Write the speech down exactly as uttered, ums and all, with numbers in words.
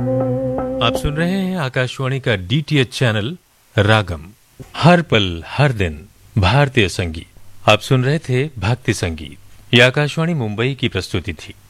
आप सुन रहे हैं आकाशवाणी का डीटीएच चैनल रागम। हर पल हर दिन भारतीय संगीत। आप सुन रहे थे भक्ति संगीत। यह आकाशवाणी मुंबई की प्रस्तुति थी।